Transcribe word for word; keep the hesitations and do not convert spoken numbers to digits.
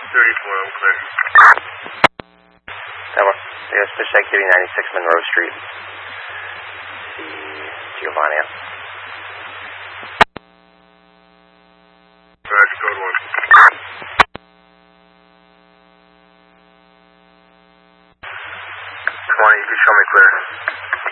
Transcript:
thirty-four, I'm clear. Tower. Yes, fish activity ninety-six Monroe Street. See Giovanni. Roger, code one. twenty, you can show me clear.